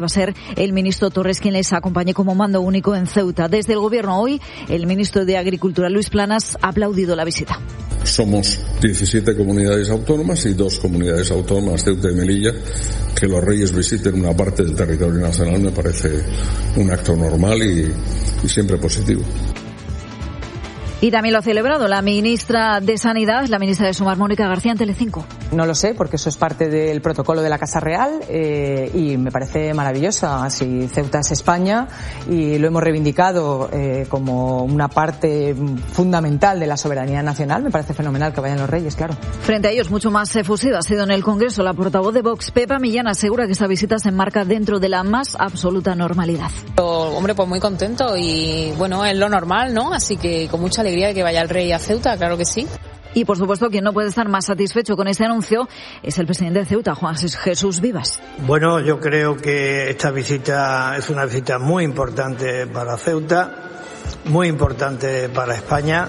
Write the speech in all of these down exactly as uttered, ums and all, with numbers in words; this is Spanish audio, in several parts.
Va a ser el ministro Torres quien les acompañe como mando único en Ceuta. Desde el Gobierno hoy, el ministro de Agricultura, Luis Planas, ha aplaudido la visita. Somos diecisiete comunidades autónomas y dos comunidades autónomas, Ceuta y Melilla. Que los reyes visiten una parte del territorio nacional me parece un acto normal y, y siempre positivo. Y también lo ha celebrado la ministra de Sanidad, la ministra de Sumar, Mónica García, en Telecinco. No lo sé, porque eso es parte del protocolo de la Casa Real eh, y me parece maravillosa. Así Ceuta es España y lo hemos reivindicado eh, como una parte fundamental de la soberanía nacional. Me parece fenomenal que vayan los reyes, claro. Frente a ellos, mucho más efusiva ha sido en el Congreso la portavoz de Vox, Pepa Millán, asegura que esta visita se enmarca dentro de la más absoluta normalidad. Hombre, pues muy contento y bueno, es lo normal, ¿no? Así que con mucha alegría de que vaya el rey a Ceuta, claro que sí. Y, por supuesto, quien no puede estar más satisfecho con este anuncio es el presidente de Ceuta, Juan Jesús Vivas. Bueno, yo creo que esta visita es una visita muy importante para Ceuta, muy importante para España,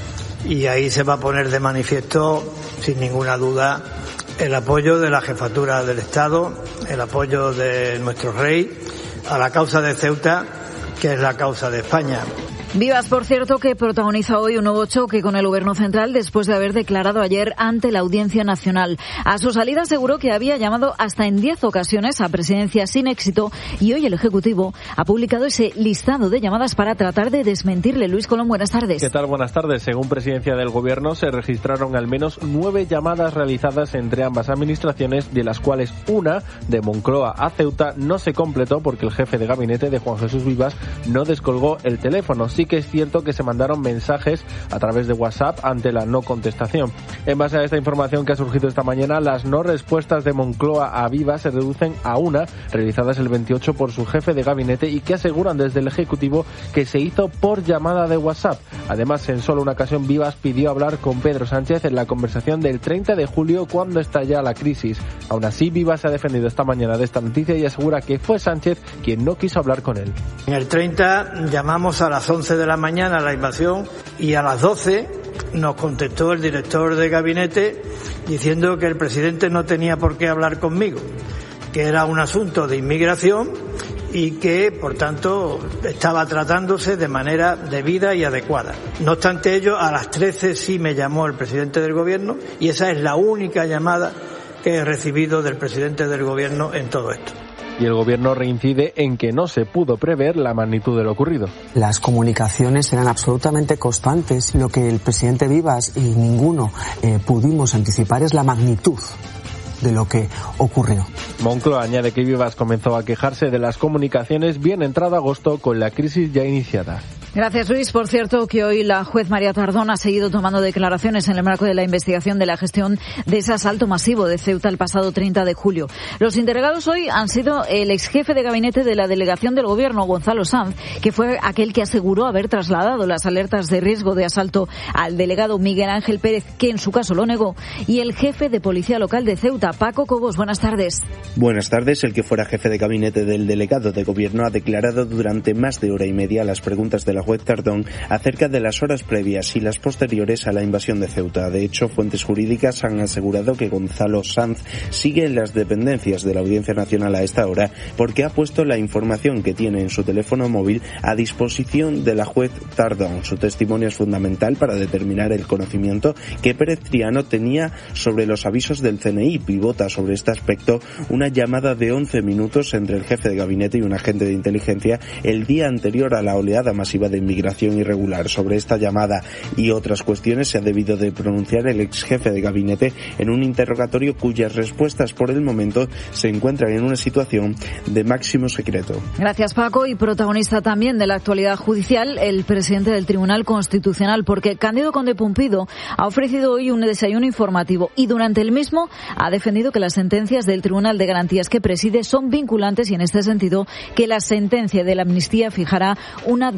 y ahí se va a poner de manifiesto, sin ninguna duda, el apoyo de la jefatura del Estado, el apoyo de nuestro rey a la causa de Ceuta, que es la causa de España. Vivas, por cierto, que protagoniza hoy un nuevo choque con el Gobierno central después de haber declarado ayer ante la Audiencia Nacional. A su salida aseguró que había llamado hasta en diez ocasiones a Presidencia sin éxito y hoy el Ejecutivo ha publicado ese listado de llamadas para tratar de desmentirle. Luis Colón, buenas tardes. ¿Qué tal? Buenas tardes. Según Presidencia del Gobierno, se registraron al menos nueve llamadas realizadas entre ambas administraciones, de las cuales una, de Moncloa a Ceuta, no se completó porque el jefe de gabinete de Juan Jesús Vivas no descolgó el teléfono. Sí que es cierto que se mandaron mensajes a través de WhatsApp ante la no contestación. En base a esta información que ha surgido esta mañana, las no respuestas de Moncloa a Vivas se reducen a una, realizadas el veintiocho por su jefe de gabinete y que aseguran desde el Ejecutivo que se hizo por llamada de WhatsApp. Además, en solo una ocasión Vivas pidió hablar con Pedro Sánchez en la conversación del treinta de julio cuando estalla la crisis. Aún así, Vivas se ha defendido esta mañana de esta noticia y asegura que fue Sánchez quien no quiso hablar con él. En el treinta llamamos a las once de la mañana a la invasión y a las doce nos contestó el director de gabinete diciendo que el presidente no tenía por qué hablar conmigo, que era un asunto de inmigración y que, por tanto, estaba tratándose de manera debida y adecuada. No obstante ello, a las trece sí me llamó el presidente del gobierno y esa es la única llamada que he recibido del presidente del gobierno en todo esto. Y el Gobierno reincide en que no se pudo prever la magnitud de lo ocurrido. Las comunicaciones eran absolutamente constantes. Lo que el presidente Vivas y ninguno eh, pudimos anticipar es la magnitud de lo que ocurrió. Moncloa añade que Vivas comenzó a quejarse de las comunicaciones bien entrado agosto con la crisis ya iniciada. Gracias, Luis. Por cierto, que hoy la juez María Tardón ha seguido tomando declaraciones en el marco de la investigación de la gestión de ese asalto masivo de Ceuta el pasado treinta de julio. Los interrogados hoy han sido el exjefe de gabinete de la delegación del Gobierno, Gonzalo Sanz, que fue aquel que aseguró haber trasladado las alertas de riesgo de asalto al delegado Miguel Ángel Pérez, que en su caso lo negó, y el jefe de Policía Local de Ceuta, Paco Cobos. Buenas tardes. Buenas tardes. El que fuera jefe de gabinete del delegado de Gobierno ha declarado durante más de hora y media las preguntas de la juez Tardón acerca de las horas previas y las posteriores a la invasión de Ceuta. De hecho, fuentes jurídicas han asegurado que Gonzalo Sanz sigue en las dependencias de la Audiencia Nacional a esta hora porque ha puesto la información que tiene en su teléfono móvil a disposición de la juez Tardón. Su testimonio es fundamental para determinar el conocimiento que Pérez Triano tenía sobre los avisos del C N I. Pivota sobre este aspecto una llamada de once minutos entre el jefe de gabinete y un agente de inteligencia el día anterior a la oleada masiva de inmigración irregular. Sobre esta llamada y otras cuestiones se ha debido de pronunciar el ex jefe de gabinete en un interrogatorio cuyas respuestas por el momento se encuentran en una situación de máximo secreto. Gracias, Paco. Y protagonista también de la actualidad judicial, el presidente del Tribunal Constitucional, porque Cándido Conde Pumpido ha ofrecido hoy un desayuno informativo y durante el mismo ha defendido que las sentencias del Tribunal de Garantías que preside son vinculantes y en este sentido que la sentencia de la amnistía fijará una doctrina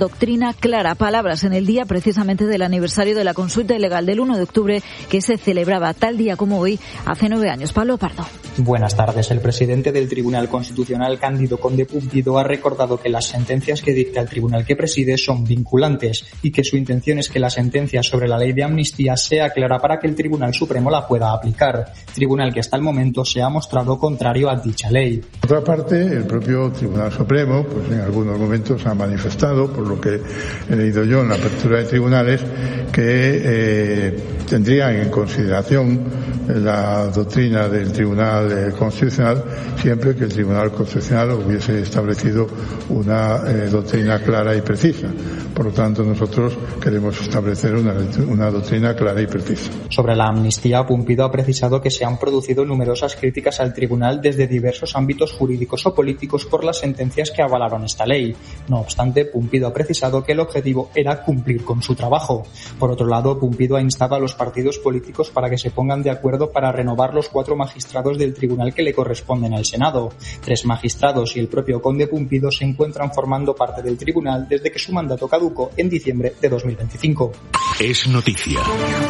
doctrina clara. Palabras en el día precisamente del aniversario de la consulta ilegal del uno de octubre que se celebraba tal día como hoy hace nueve años. Pablo Pardo. Buenas tardes. El presidente del Tribunal Constitucional, Cándido Conde Pumpido, ha recordado que las sentencias que dicta el tribunal que preside son vinculantes y que su intención es que la sentencia sobre la ley de amnistía sea clara para que el Tribunal Supremo la pueda aplicar. Tribunal que hasta el momento se ha mostrado contrario a dicha ley. Por otra parte, el propio Tribunal Supremo, pues en algunos momentos ha manifestado, por lo que he leído yo en la apertura de tribunales, que eh, tendría en consideración la doctrina del Tribunal eh, Constitucional siempre que el Tribunal Constitucional hubiese establecido una eh, doctrina clara y precisa. Por lo tanto, nosotros queremos establecer una, una doctrina clara y precisa. Sobre la amnistía, Pumpido ha precisado que se han producido numerosas críticas al tribunal desde diversos ámbitos jurídicos o políticos por las sentencias que avalaron esta ley. No obstante, Pumpido ha precisado que el objetivo era cumplir con su trabajo. Por otro lado, Pumpido ha instado a los partidos políticos para que se pongan de acuerdo para renovar los cuatro magistrados del tribunal que le corresponden al Senado. Tres magistrados y el propio conde Pumpido se encuentran formando parte del tribunal desde que su mandato caducó en diciembre de dos mil veinticinco. Es noticia.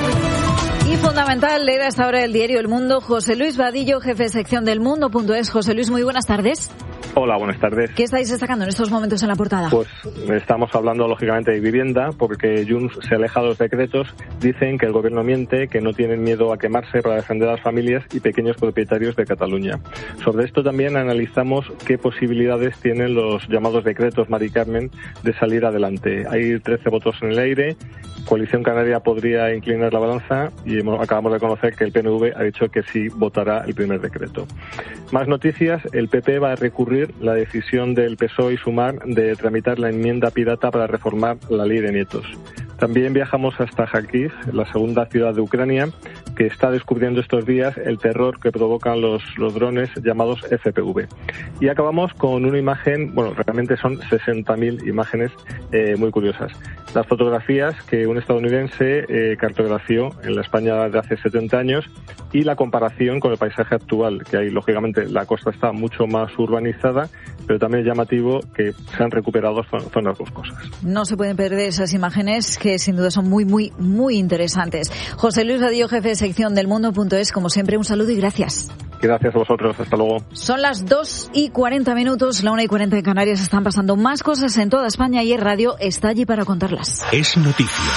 Y fundamental, leer hasta ahora el diario El Mundo. José Luis Vadillo, jefe de sección del Mundo.es. José Luis, muy buenas tardes. Hola, buenas tardes. ¿Qué estáis destacando en estos momentos en la portada? Pues estamos hablando lógicamente de vivienda, porque Junts se aleja de los decretos. Dicen que el gobierno miente, que no tienen miedo a quemarse para defender a las familias y pequeños propietarios de Cataluña. Sobre esto también analizamos qué posibilidades tienen los llamados decretos Mari Carmen de salir adelante. Hay trece votos en el aire. Coalición Canaria podría inclinar la balanza y hemos, acabamos de conocer que el P N V ha dicho que sí votará el primer decreto. Más noticias, el P P va a recurrir la decisión del P S O E y Sumar de tramitar la enmienda pirata para reformar la ley de nietos. También viajamos hasta Kharkiv, la segunda ciudad de Ucrania, que está descubriendo estos días el terror que provocan los, los drones llamados F P V. Y acabamos con una imagen, bueno, realmente son sesenta mil imágenes eh, muy curiosas. Las fotografías que un estadounidense eh, cartografió en la España de hace setenta años y la comparación con el paisaje actual, que hay, lógicamente, la costa está mucho más urbanizada, pero también es llamativo que se han recuperado zonas boscosas. No se pueden perder esas imágenes que sin duda son muy, muy, muy interesantes. José Luis Vadillo, jefe de sección del Mundo.es, como siempre, un saludo y gracias. Gracias a vosotros, hasta luego. Son las dos y cuarenta minutos, la una y cuarenta en Canarias. Están pasando más cosas en toda España y el radio está allí para contarlas. Es noticia.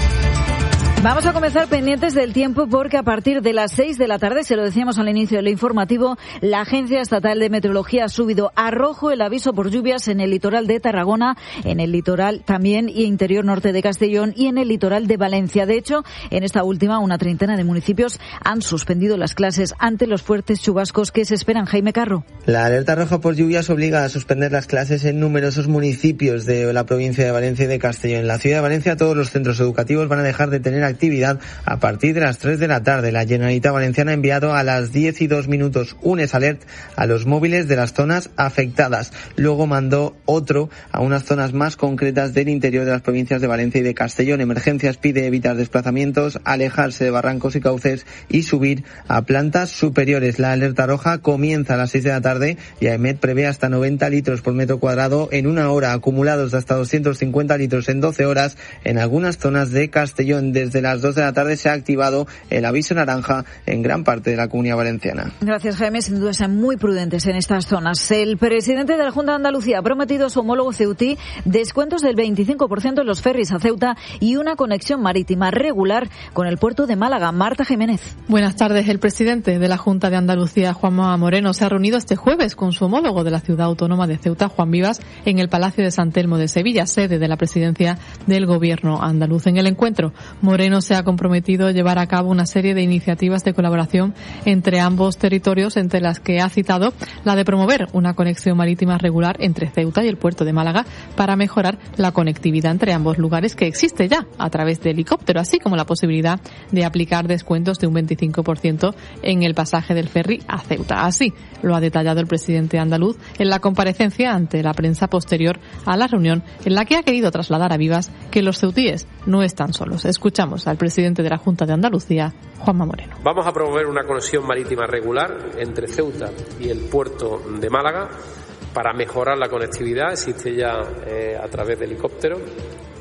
Vamos a comenzar pendientes del tiempo porque a partir de las seis de la tarde, se lo decíamos al inicio del informativo, la Agencia Estatal de Meteorología ha subido a rojo el aviso por lluvias en el litoral de Tarragona, en el litoral también y interior norte de Castellón y en el litoral de Valencia. De hecho, en esta última, una treintena de municipios han suspendido las clases ante los fuertes chubascos que se esperan. Jaime Carro. La alerta roja por lluvias obliga a suspender las clases en numerosos municipios de la provincia de Valencia y de Castellón. En la ciudad de Valencia, todos los centros educativos van a dejar de tener actividad a partir de las tres de la tarde. La Generalitat Valenciana ha enviado a las diez y dos minutos un S-Alert a los móviles de las zonas afectadas. Luego mandó otro a unas zonas más concretas del interior de las provincias de Valencia y de Castellón. Emergencias pide evitar desplazamientos, alejarse de barrancos y cauces y subir a plantas superiores. La alerta roja comienza a las seis de la tarde y AEMET prevé hasta noventa litros por metro cuadrado en una hora, acumulados de hasta doscientos cincuenta litros en doce horas en algunas zonas de Castellón. Desde las dos de la tarde se ha activado el aviso naranja en gran parte de la Comunidad Valenciana. Gracias, Jaime. Sin duda sean muy prudentes en estas zonas. El presidente de la Junta de Andalucía ha prometido a su homólogo ceutí descuentos del veinticinco por ciento en los ferries a Ceuta y una conexión marítima regular con el puerto de Málaga. Marta Jiménez. Buenas tardes. El presidente de la Junta de Andalucía, Juanma Moreno, se ha reunido este jueves con su homólogo de la ciudad autónoma de Ceuta, Juan Vivas, en el Palacio de San Telmo de Sevilla, sede de la presidencia del Gobierno andaluz. En el encuentro, Moreno se ha comprometido a llevar a cabo una serie de iniciativas de colaboración entre ambos territorios, entre las que ha citado la de promover una conexión marítima regular entre Ceuta y el puerto de Málaga para mejorar la conectividad entre ambos lugares, que existe ya a través de helicóptero, así como la posibilidad de aplicar descuentos de un veinticinco por ciento en el pasaje del ferry a Ceuta. Así lo ha detallado el presidente andaluz en la comparecencia ante la prensa posterior a la reunión, en la que ha querido trasladar a Vivas que los ceutíes no están solos. Escuchamos al presidente de la Junta de Andalucía, Juanma Moreno. Vamos a promover una conexión marítima regular entre Ceuta y el puerto de Málaga para mejorar la conectividad. Existe ya eh, a través de helicóptero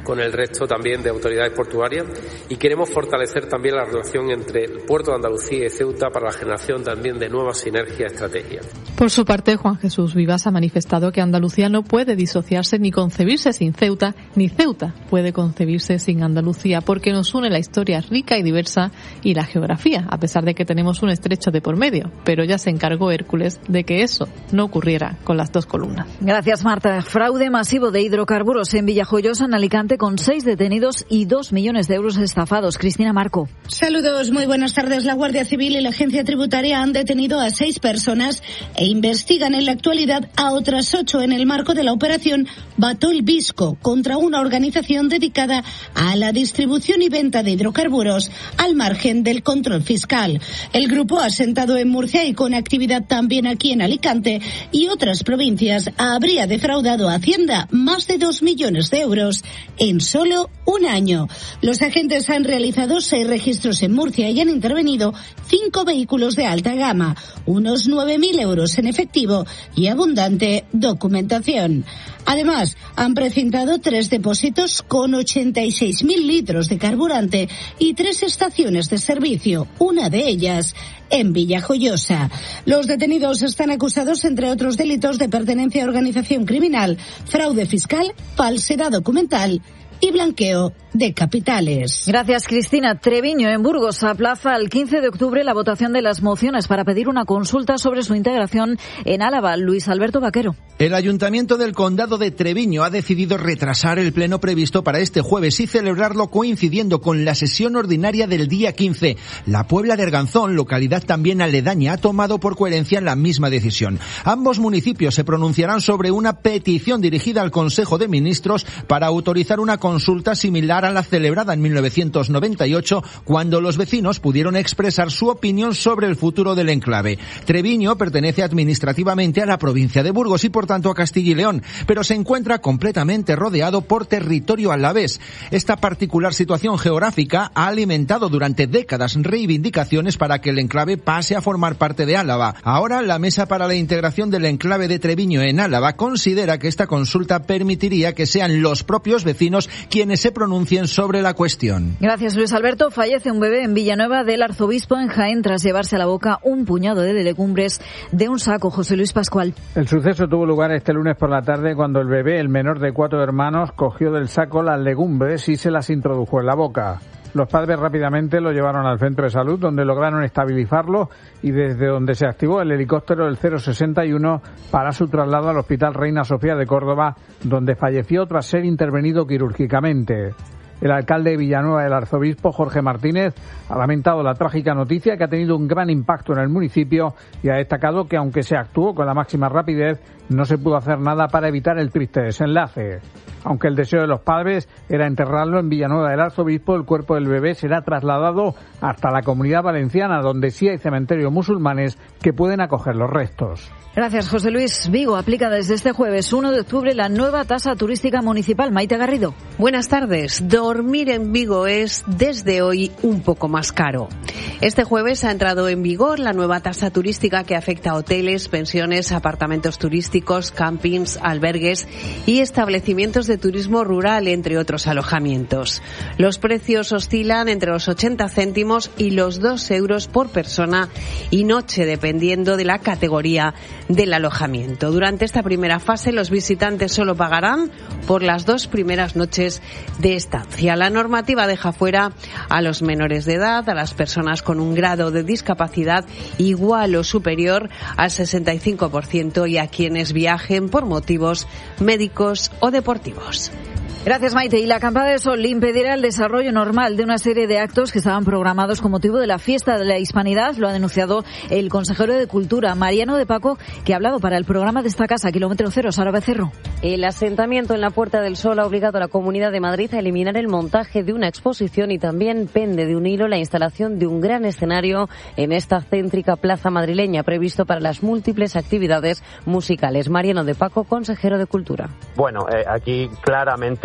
con el resto también de autoridades portuarias, y queremos fortalecer también la relación entre el puerto de Andalucía y Ceuta para la generación también de nuevas sinergias estratégicas. Por su parte, Juan Jesús Vivas ha manifestado que Andalucía no puede disociarse ni concebirse sin Ceuta, ni Ceuta puede concebirse sin Andalucía, porque nos une la historia rica y diversa y la geografía, a pesar de que tenemos un estrecho de por medio. Pero ya se encargó Hércules de que eso no ocurriera con las dos columnas. Gracias, Marta. Fraude masivo de hidrocarburos en Villajoyosa, en Alicante, con seis detenidos y dos millones de euros estafados. Cristina Marco. Saludos, muy buenas tardes. La Guardia Civil y la Agencia Tributaria han detenido a seis personas e investigan en la actualidad a otras ocho en el marco de la operación Batol Visco contra una organización dedicada a la distribución y venta de hidrocarburos al margen del control fiscal. El grupo, asentado en Murcia y con actividad también aquí en Alicante y otras provincias, habría defraudado a Hacienda más de dos millones de euros en solo un año. Los agentes han realizado seis registros en Murcia y han intervenido cinco vehículos de alta gama, unos nueve mil euros en efectivo y abundante documentación. Además, han precintado tres depósitos con ochenta y seis mil litros de carburante y tres estaciones de servicio, una de ellas en Villajoyosa. Los detenidos están acusados, entre otros delitos, de pertenencia a organización criminal, fraude fiscal, falsedad documental y blanqueo de capitales. Gracias, Cristina. Treviño, en Burgos, aplaza al quince de octubre la votación de las mociones para pedir una consulta sobre su integración en Álava. Luis Alberto Vaquero. El Ayuntamiento del Condado de Treviño ha decidido retrasar el pleno previsto para este jueves y celebrarlo coincidiendo con la sesión ordinaria del día quince. La Puebla de Arganzón, localidad también aledaña, ha tomado por coherencia la misma decisión. Ambos municipios se pronunciarán sobre una petición dirigida al Consejo de Ministros para autorizar una consulta similar a la celebrada en mil novecientos noventa y ocho, cuando los vecinos pudieron expresar su opinión sobre el futuro del enclave. Treviño pertenece administrativamente a la provincia de Burgos y por tanto a Castilla y León, pero se encuentra completamente rodeado por territorio alavés. Esta particular situación geográfica ha alimentado durante décadas reivindicaciones para que el enclave pase a formar parte de Álava. Ahora, la Mesa para la Integración del Enclave de Treviño en Álava considera que esta consulta permitiría que sean los propios vecinos quienes se pronuncien sobre la cuestión. Gracias, Luis Alberto. Fallece un bebé en Villanueva del Arzobispo, en Jaén, tras llevarse a la boca un puñado de legumbres de un saco. José Luis Pascual. El suceso tuvo lugar este lunes por la tarde, cuando el bebé, el menor de cuatro hermanos, cogió del saco las legumbres y se las introdujo en la boca. Los padres rápidamente lo llevaron al centro de salud, donde lograron estabilizarlo y desde donde se activó el helicóptero del cero sesenta y uno para su traslado al Hospital Reina Sofía de Córdoba, donde falleció tras ser intervenido quirúrgicamente. El alcalde de Villanueva del Arzobispo, Jorge Martínez, ha lamentado la trágica noticia, que ha tenido un gran impacto en el municipio, y ha destacado que aunque se actuó con la máxima rapidez, no se pudo hacer nada para evitar el triste desenlace. Aunque el deseo de los padres era enterrarlo en Villanueva del Arzobispo, el cuerpo del bebé será trasladado hasta la Comunidad Valenciana, donde sí hay cementerios musulmanes que pueden acoger los restos. Gracias, José Luis. Vigo aplica desde este jueves uno de octubre la nueva tasa turística municipal. Maite Garrido. Buenas tardes. Dormir en Vigo es desde hoy un poco más caro. Este jueves ha entrado en vigor la nueva tasa turística que afecta a hoteles, pensiones, apartamentos turísticos, campings, albergues y establecimientos de turismo rural, entre otros alojamientos. Los precios oscilan entre los ochenta céntimos y los dos euros por persona y noche, dependiendo de la categoría del alojamiento. Durante esta primera fase, los visitantes solo pagarán por las dos primeras noches de estancia. La normativa deja fuera a los menores de edad, a las personas con un grado de discapacidad igual o superior al sesenta y cinco por ciento y a quienes viajen por motivos médicos o deportivos. Gracias, Maite. Y la acampada de sol impedirá el desarrollo normal de una serie de actos que estaban programados con motivo de la fiesta de la Hispanidad. Lo ha denunciado el consejero de Cultura, Mariano de Paco, que ha hablado para el programa de esta casa, Kilómetro Cero. Sara Becerro. El asentamiento en la Puerta del Sol ha obligado a la Comunidad de Madrid a eliminar el montaje de una exposición y también pende de un hilo la instalación de un gran escenario en esta céntrica plaza madrileña, previsto para las múltiples actividades musicales. Mariano de Paco, consejero de Cultura. Bueno, eh, aquí claramente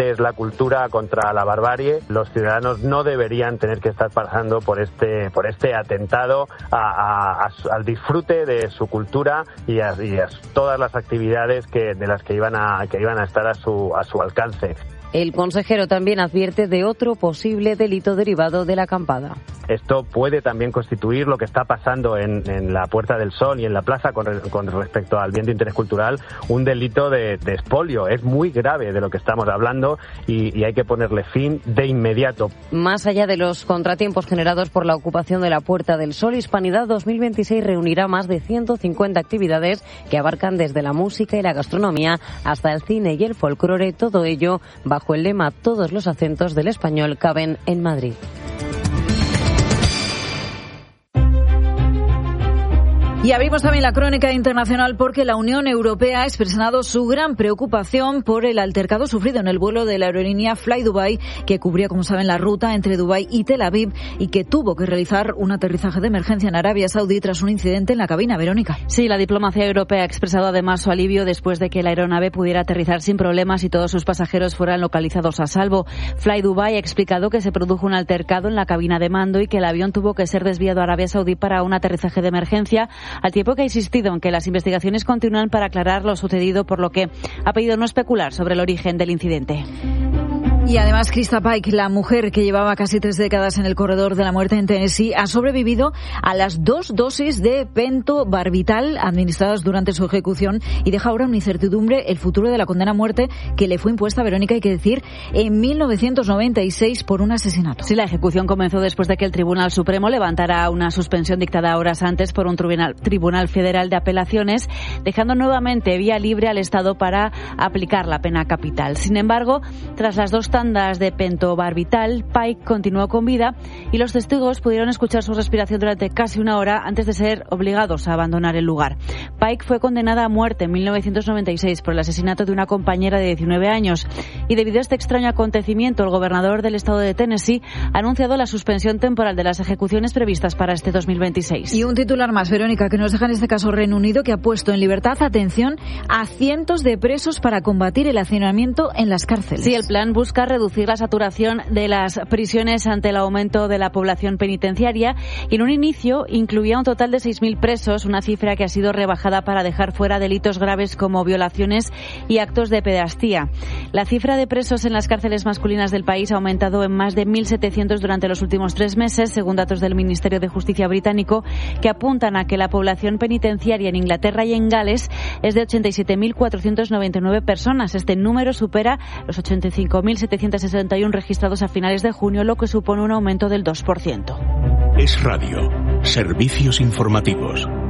realmente es la cultura contra la barbarie. Los ciudadanos no deberían tener que estar pasando por este por este atentado a, a, a, al disfrute de su cultura y a, y a todas las actividades que de las que iban a que iban a estar a su a su alcance. El consejero también advierte de otro posible delito derivado de la acampada. Esto puede también constituir lo que está pasando en, en la Puerta del Sol y en la plaza con, con respecto al bien de interés cultural, un delito de, de expolio. Es muy grave de lo que estamos hablando y, y hay que ponerle fin de inmediato. Más allá de los contratiempos generados por la ocupación de la Puerta del Sol, Hispanidad dos mil veintiséis reunirá más de ciento cincuenta actividades que abarcan desde la música y la gastronomía hasta el cine y el folclore, todo ello bajo el lema "Todos los acentos del español caben en Madrid". Y abrimos también la crónica internacional porque la Unión Europea ha expresado su gran preocupación por el altercado sufrido en el vuelo de la aerolínea Fly Dubai, que cubría, como saben, la ruta entre Dubái y Tel Aviv y que tuvo que realizar un aterrizaje de emergencia en Arabia Saudí tras un incidente en la cabina. Verónica. Sí, la diplomacia europea ha expresado además su alivio después de que la aeronave pudiera aterrizar sin problemas y todos sus pasajeros fueran localizados a salvo. Fly Dubai ha explicado que se produjo un altercado en la cabina de mando y que el avión tuvo que ser desviado a Arabia Saudí para un aterrizaje de emergencia, al tiempo que ha insistido en que las investigaciones continúan para aclarar lo sucedido, por lo que ha pedido no especular sobre el origen del incidente. Y además, Krista Pike, la mujer que llevaba casi tres décadas en el corredor de la muerte en Tennessee, ha sobrevivido a las dos dosis de pentobarbital administradas durante su ejecución y deja ahora una incertidumbre el futuro de la condena a muerte que le fue impuesta, Verónica, hay que decir, en mil novecientos noventa y seis por un asesinato. Sí, la ejecución comenzó después de que el Tribunal Supremo levantara una suspensión dictada horas antes por un tribunal, tribunal Federal de Apelaciones, dejando nuevamente vía libre al Estado para aplicar la pena capital. Sin embargo, tras las dos tandas de pentobarbital, Pike continuó con vida y los testigos pudieron escuchar su respiración durante casi una hora antes de ser obligados a abandonar el lugar. Pike fue condenada a muerte en mil novecientos noventa y seis por el asesinato de una compañera de diecinueve años y debido a este extraño acontecimiento, el gobernador del estado de Tennessee ha anunciado la suspensión temporal de las ejecuciones previstas para este dos mil veintiséis. Y un titular más, Verónica, que nos deja en este caso Reino Unido, que ha puesto en libertad, atención, a cientos de presos para combatir el hacinamiento en las cárceles. Sí, el plan busca reducir la saturación de las prisiones ante el aumento de la población penitenciaria y en un inicio incluía un total de seis mil presos, una cifra que ha sido rebajada para dejar fuera delitos graves como violaciones y actos de pederastia. La cifra de presos en las cárceles masculinas del país ha aumentado en más de mil setecientos durante los últimos tres meses, según datos del Ministerio de Justicia británico, que apuntan a que la población penitenciaria en Inglaterra y en Gales es de ochenta y siete mil cuatrocientas noventa y nueve personas. Este número supera los ochenta y cinco mil setecientos sesenta y uno registrados a finales de junio, lo que supone un aumento del dos por ciento. Es Radio. Servicios informativos.